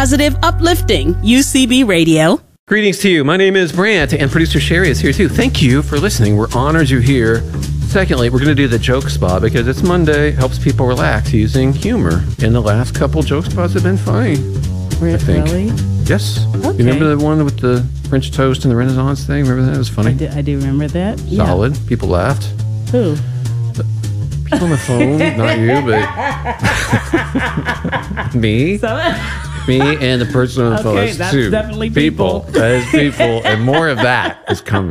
positive, uplifting UCB Radio. Greetings to you. My name is Brant, and producer Sherry is here too. Thank you for listening. We're honored you're here. Secondly, we're going to do the joke spot because it's Monday. Helps people relax using humor. And the last couple joke spots have been funny. I think. Really? Yes. Okay. You remember the one with the French toast and the Renaissance thing? Remember that? It was funny. I do remember that. Solid. Yeah. People laughed. Who? People on the phone. Not you, but me. Me and the person on the phone. Okay, that's two definitely people. people. That is people. And more of that is coming.